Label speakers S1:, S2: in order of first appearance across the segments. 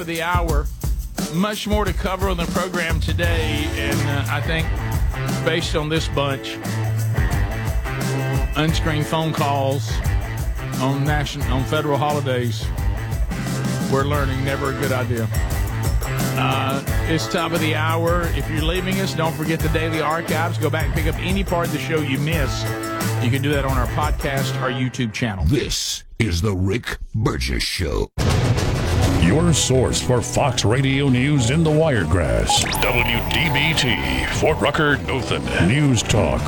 S1: of the hour. Much more to cover on the program today, and I think based on this bunch, unscreened phone calls on federal holidays, we're learning never a good idea. It's top of the hour. If you're leaving us, don't forget the daily archives. Go back and pick up any part of the show you missed. You can do that on our podcast, our YouTube channel.
S2: This is the Rick Burgess Show.
S3: Your source for Fox Radio News in the Wiregrass. WDBT, Fort Rucker, Dothan. News Talk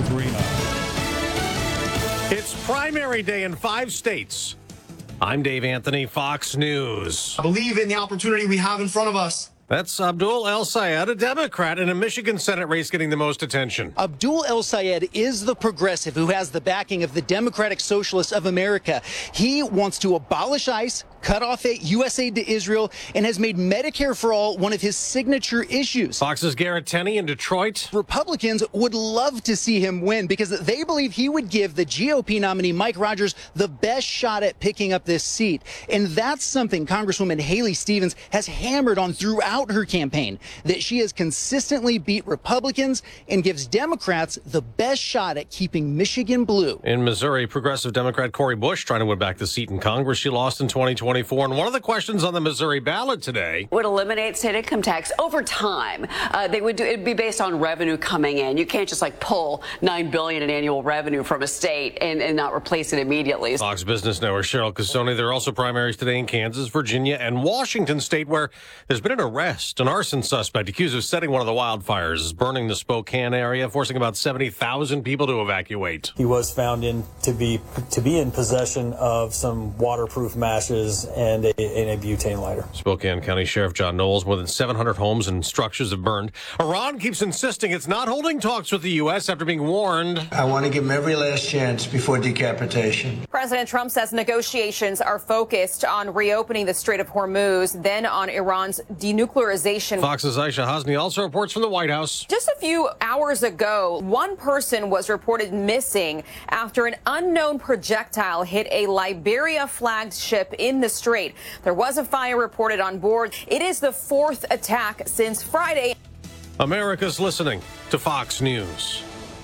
S3: 103.9.
S4: It's primary day in 5 states. I'm Dave Anthony, Fox News.
S5: I believe in the opportunity we have in front of us.
S4: That's Abdul El Sayed, a Democrat in a Michigan Senate race getting the most attention.
S6: Abdul El Sayed is the progressive who has the backing of the Democratic Socialists of America. He wants to abolish ICE, cut off U.S. aid to Israel, and has made Medicare for All one of his signature issues.
S4: Fox's Garrett Tenney in Detroit.
S6: Republicans would love to see him win because they believe he would give the GOP nominee Mike Rogers the best shot at picking up this seat. And that's something Congresswoman Haley Stevens has hammered on throughout her campaign, that she has consistently beat Republicans and gives Democrats the best shot at keeping Michigan blue.
S4: In Missouri, progressive Democrat Cori Bush trying to win back the seat in Congress she lost in 2024. And one of the questions on the Missouri ballot today
S7: would eliminate state income tax over time. It'd be based on revenue coming in. You can't just pull $9 billion in annual revenue from a state and not replace it immediately.
S4: Fox Business Network Cheryl Casoni. There are also primaries today in Kansas, Virginia, and Washington State, where there's been an arrest. An arson suspect accused of setting one of the wildfires is burning the Spokane area, forcing about 70,000 people to evacuate.
S8: He was found to be in possession of some waterproof matches and a butane lighter.
S4: Spokane County Sheriff John Knowles, more than 700 homes and structures have burned. Iran keeps insisting it's not holding talks with the U.S. after being warned.
S9: I want to give them every last chance before decapitation.
S10: President Trump says negotiations are focused on reopening the Strait of Hormuz, then on Iran's denuclearization.
S4: Fox's Aisha Hasni also reports from the White House.
S10: Just a few hours ago, one person was reported missing after an unknown projectile hit a Liberia-flagged ship in the Strait. There was a fire reported on board. It is the 4th attack since Friday.
S4: America's listening to Fox News.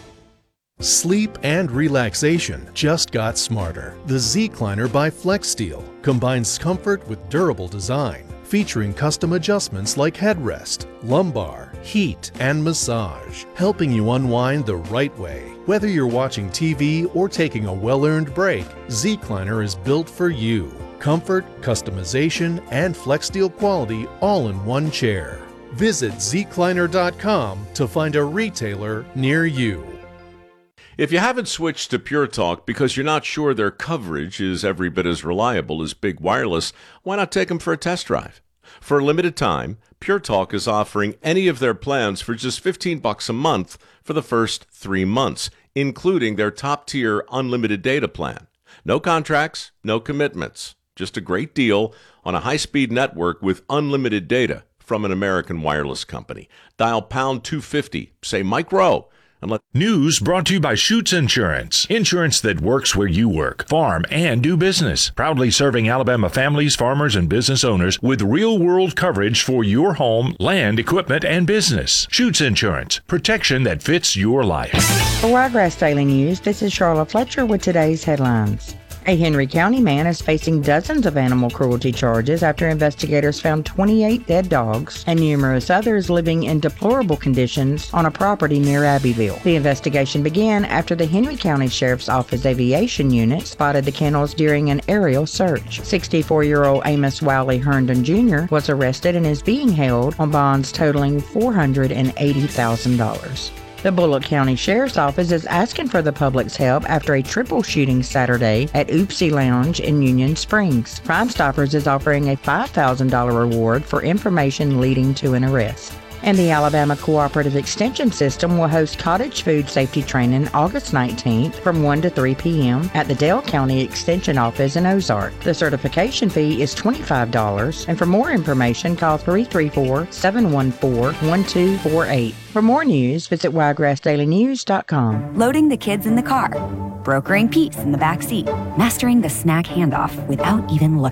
S11: Sleep and relaxation just got smarter. The Zecliner by FlexSteel combines comfort with durable design, featuring custom adjustments like headrest, lumbar, heat, and massage, helping you unwind the right way. Whether you're watching TV or taking a well-earned break, Zecliner is built for you. Comfort, customization, and FlexSteel quality all in one chair. Visit Zecliner.com to find a retailer near you.
S12: If you haven't switched to Pure Talk because you're not sure their coverage is every bit as reliable as Big Wireless, why not take them for a test drive? For a limited time, Pure Talk is offering any of their plans for just $15 a month for the first 3 months, including their top-tier unlimited data plan. No contracts, no commitments, just a great deal on a high-speed network with unlimited data from an American wireless company. Dial pound 250, say Mike Rowe.
S3: News brought to you by Schutz Insurance. Insurance that works where you work, farm, and do business. Proudly serving Alabama families, farmers, and business owners with real-world coverage for your home, land, equipment, and business. Schutz Insurance. Protection that fits your life.
S13: For Wiregrass Daily News, this is Charlotte Fletcher with today's headlines. A Henry County man is facing dozens of animal cruelty charges after investigators found 28 dead dogs and numerous others living in deplorable conditions on a property near Abbeville. The investigation began after the Henry County Sheriff's Office Aviation Unit spotted the kennels during an aerial search. 64-year-old Amos Wiley Herndon Jr. was arrested and is being held on bonds totaling $480,000. The Bullock County Sheriff's Office is asking for the public's help after a triple shooting Saturday at Oopsie Lounge in Union Springs. Crime Stoppers is offering a $5,000 reward for information leading to an arrest. And the Alabama Cooperative Extension System will host cottage food safety training August 19th from 1 to 3 p.m. at the Dale County Extension Office in Ozark. The certification fee is $25, and for more information, call 334-714-1248. For more news, visit wiregrassdailynews.com.
S14: Loading the kids in the car, brokering peace in the back seat, mastering the snack handoff without even looking.